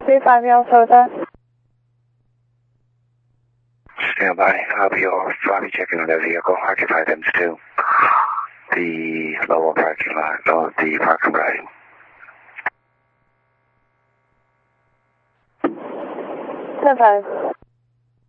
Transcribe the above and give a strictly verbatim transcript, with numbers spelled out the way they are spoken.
three five, you also that. Stand by. I'll be off. I'll be checking on the vehicle. Occupied M two. The lower parking lot. Oh, the parking right. ten five.